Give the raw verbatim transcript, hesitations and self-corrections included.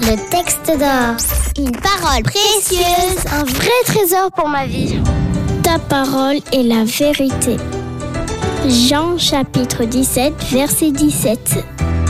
Le texte d'or. Une parole précieuse. Un vrai trésor pour ma vie. Ta parole est la vérité. Jean chapitre dix-sept, verset dix-sept.